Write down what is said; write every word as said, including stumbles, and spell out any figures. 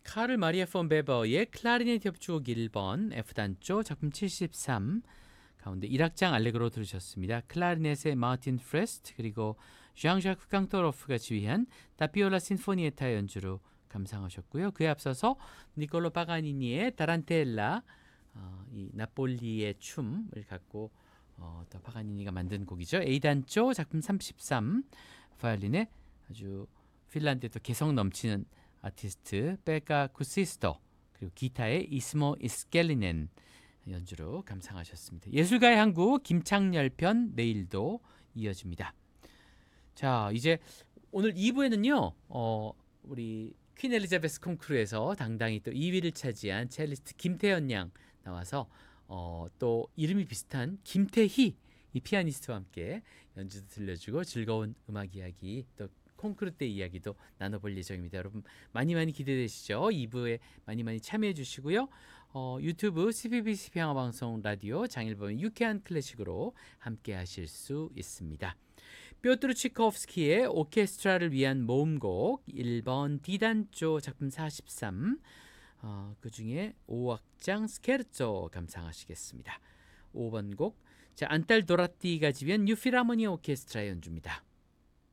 카를 마리아 폰 베버의 클라리넷 협주곡 일 번 F단조 작품 칠십삼 가운데 일 악장 알레그로 들으셨습니다. 클라리넷의 마틴 프레스트 그리고 장자크 깡토로프가 지휘한 다피올라 신포니에타 연주로 감상하셨고요. 그에 앞서서 니콜로 파가니니의 타란텔라 어, 이 나폴리의 춤을 갖고 어, 또 파가니니가 만든 곡이죠. A단조 작품 삼십삼 바이올린의 아주 핀란드의 또 개성 넘치는 아티스트 베카 쿠시스토 그리고 기타의 이스모 이스켈리넨 연주로 감상하셨습니다. 예술가의 한국 김창렬 편 내일도 이어집니다. 자, 이제 오늘 이 부에는요. 어, 우리 퀸 엘리자베스 콩쿠르에서 당당히 또 이 위를 차지한 첼리스트 김태현 양 나와서 어, 또 이름이 비슷한 김태희 이 피아니스트와 함께 연주도 들려주고 즐거운 음악 이야기 또 콩쿠르 때 이야기도 나눠볼 예정입니다. 여러분 많이 많이 기대되시죠? 이 부에 많이 많이 참여해 주시고요. 어, 유튜브 씨비비씨 평화방송 라디오 장일범의 유쾌한 클래식으로 함께 하실 수 있습니다. 뾰트르 치코프스키의 오케스트라를 위한 모음곡 일 번 D단조 작품 사십삼 어, 그 중에 오 악장 스케르초 감상하시겠습니다. 오 번 곡 자, 안탈 도라띠가 지휘한 뉴필하모니 오케스트라 연주입니다.